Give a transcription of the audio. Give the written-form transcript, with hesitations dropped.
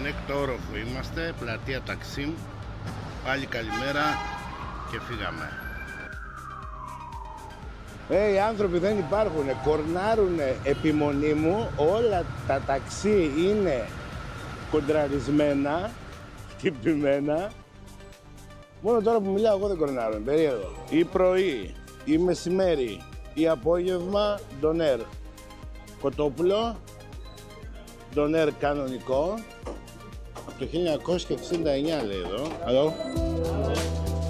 Στον έκτο όροφο είμαστε, πλατεία Ταξίμ. Πάλι καλημέρα και φύγαμε. Οι άνθρωποι δεν υπάρχουν, κορνάρουν επιμονή μου, όλα τα ταξί είναι κοντραρισμένα, χτυπημένα. Μόνο τώρα που μιλάω εγώ δεν κορνάρω, περίεργο. Ή πρωί, ή μεσημέρι, ή απόγευμα, ντονέρ. Κοτόπουλο, ντονέρ κανονικό, από το 1969 λέει εδώ. Αλλό.